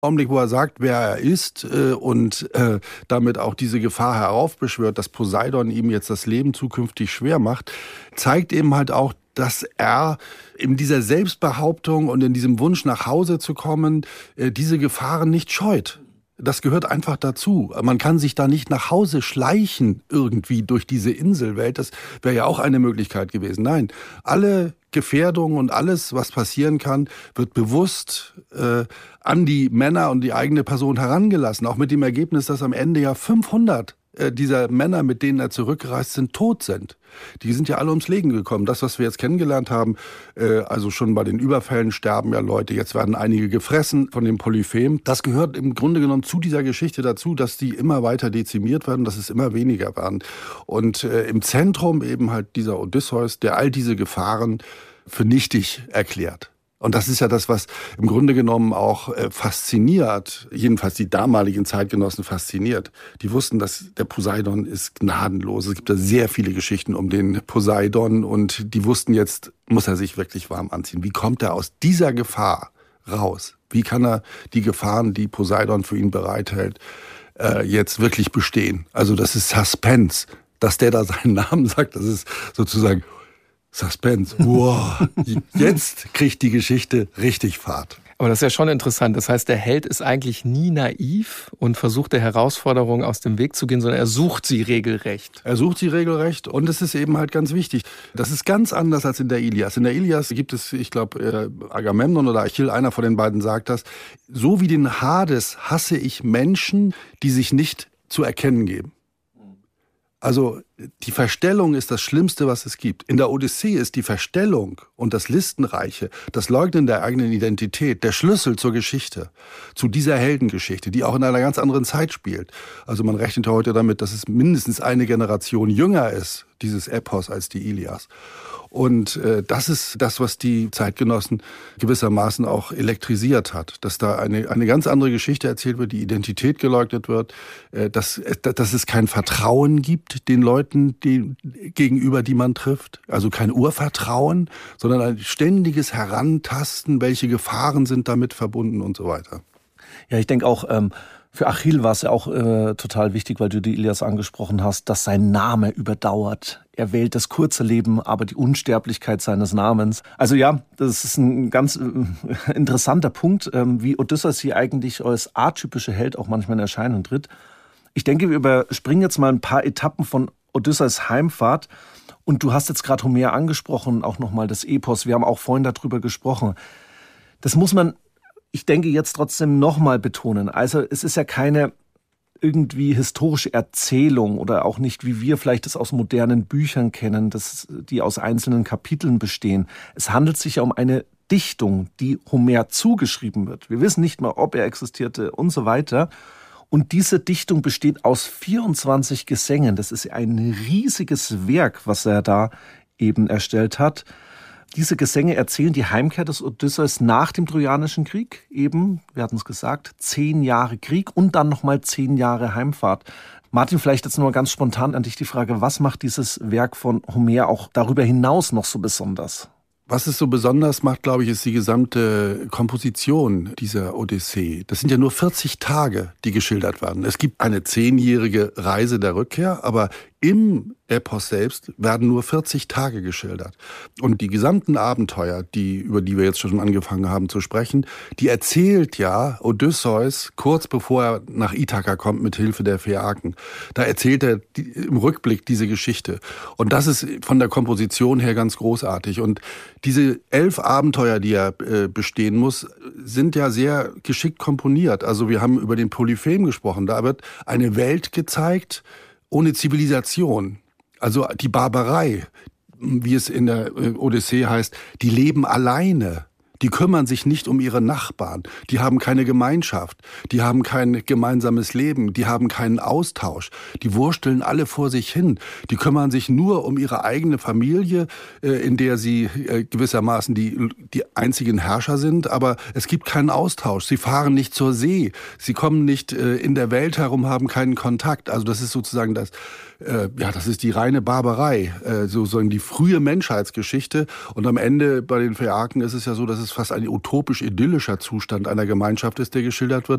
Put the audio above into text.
Augenblick, wo er sagt, wer er ist und damit auch diese Gefahr heraufbeschwört, dass Poseidon ihm jetzt das Leben zukünftig schwer macht, zeigt eben halt auch, dass er in dieser Selbstbehauptung und in diesem Wunsch nach Hause zu kommen, diese Gefahren nicht scheut. Das gehört einfach dazu. Man kann sich da nicht nach Hause schleichen irgendwie durch diese Inselwelt. Das wäre ja auch eine Möglichkeit gewesen. Nein, alle Gefährdungen und alles, was passieren kann, wird bewusst an die Männer und die eigene Person herangelassen. Auch mit dem Ergebnis, dass am Ende ja 500 dieser Männer, mit denen er zurückgereist sind, tot sind. Die sind ja alle ums Leben gekommen. Das, was wir jetzt kennengelernt haben, also schon bei den Überfällen sterben ja Leute, jetzt werden einige gefressen von dem Polyphem. Das gehört im Grunde genommen zu dieser Geschichte dazu, dass die immer weiter dezimiert werden, dass es immer weniger werden. Und im Zentrum eben halt dieser Odysseus, der all diese Gefahren für nichtig erklärt. Und das ist ja das, was im Grunde genommen auch fasziniert, jedenfalls die damaligen Zeitgenossen fasziniert. Die wussten, dass der Poseidon ist gnadenlos. Es gibt da sehr viele Geschichten um den Poseidon und die wussten, jetzt muss er sich wirklich warm anziehen. Wie kommt er aus dieser Gefahr raus? Wie kann er die Gefahren, die Poseidon für ihn bereithält, jetzt wirklich bestehen? Also das ist Suspense. Dass der da seinen Namen sagt, das ist sozusagen Suspense. Wow. Jetzt kriegt die Geschichte richtig Fahrt. Aber das ist ja schon interessant. Das heißt, der Held ist eigentlich nie naiv und versucht der Herausforderung aus dem Weg zu gehen, sondern er sucht sie regelrecht. Er sucht sie regelrecht und es ist eben halt ganz wichtig. Das ist ganz anders als in der Ilias. In der Ilias gibt es, ich glaube, Agamemnon oder Achill, einer von den beiden sagt das, so wie den Hades hasse ich Menschen, die sich nicht zu erkennen geben. Also die Verstellung ist das Schlimmste, was es gibt. In der Odyssee ist die Verstellung und das Listenreiche, das Leugnen der eigenen Identität, der Schlüssel zur Geschichte, zu dieser Heldengeschichte, die auch in einer ganz anderen Zeit spielt. Also man rechnet heute damit, dass es mindestens eine Generation jünger ist, dieses Epos, als die Ilias. Und das ist das, was die Zeitgenossen gewissermaßen auch elektrisiert hat. Dass da eine ganz andere Geschichte erzählt wird, die Identität geleugnet wird, dass es kein Vertrauen gibt den Leuten gegenüber, die man trifft. Also kein Urvertrauen, sondern ein ständiges Herantasten, welche Gefahren sind damit verbunden und so weiter. Ja, ich denke auch, für Achill war es ja auch total wichtig, weil du die Ilias angesprochen hast, dass sein Name überdauert. Er wählt das kurze Leben, aber die Unsterblichkeit seines Namens. Also ja, das ist ein ganz interessanter Punkt, wie Odysseus hier eigentlich als atypischer Held auch manchmal in Erscheinung tritt. Ich denke, wir überspringen jetzt mal ein paar Etappen von Odysseus Heimfahrt. Und du hast jetzt gerade Homer angesprochen, auch nochmal das Epos. Wir haben auch vorhin darüber gesprochen. Das muss man, ich denke, jetzt trotzdem nochmal betonen. Also es ist ja keine irgendwie historische Erzählung oder auch nicht, wie wir vielleicht das aus modernen Büchern kennen, die aus einzelnen Kapiteln bestehen. Es handelt sich ja um eine Dichtung, die Homer zugeschrieben wird. Wir wissen nicht mal, ob er existierte und so weiter. Und diese Dichtung besteht aus 24 Gesängen. Das ist ein riesiges Werk, was er da eben erstellt hat. Diese Gesänge erzählen die Heimkehr des Odysseus nach dem Trojanischen Krieg. Eben, wir hatten es gesagt, 10 Jahre Krieg und dann nochmal 10 Jahre Heimfahrt. Martin, vielleicht jetzt nur ganz spontan an dich die Frage, was macht dieses Werk von Homer auch darüber hinaus noch so besonders? Was es so besonders macht, glaube ich, ist die gesamte Komposition dieser Odyssee. Das sind ja nur 40 Tage, die geschildert werden. Es gibt eine 10-jährige Reise der Rückkehr, aber im Epos selbst werden nur 40 Tage geschildert. Und die gesamten Abenteuer, über die wir jetzt schon angefangen haben zu sprechen, die erzählt ja Odysseus kurz bevor er nach Ithaka kommt mit Hilfe der Phäaken. Da erzählt er im Rückblick diese Geschichte. Und das ist von der Komposition her ganz großartig. Und diese 11 Abenteuer, die er bestehen muss, sind ja sehr geschickt komponiert. Also wir haben über den Polyphem gesprochen. Da wird eine Welt gezeigt ohne Zivilisation. Also die Barbarei, wie es in der Odyssee heißt, die leben alleine. Die kümmern sich nicht um ihre Nachbarn. Die haben keine Gemeinschaft. Die haben kein gemeinsames Leben. Die haben keinen Austausch. Die wursteln alle vor sich hin. Die kümmern sich nur um ihre eigene Familie, in der sie gewissermaßen die einzigen Herrscher sind. Aber es gibt keinen Austausch. Sie fahren nicht zur See. Sie kommen nicht in der Welt herum, haben keinen Kontakt. Also das ist sozusagen das ist die reine Barbarei, sozusagen die frühe Menschheitsgeschichte. Und am Ende bei den Phäaken ist es ja so, dass es fast ein utopisch idyllischer Zustand einer Gemeinschaft ist, der geschildert wird.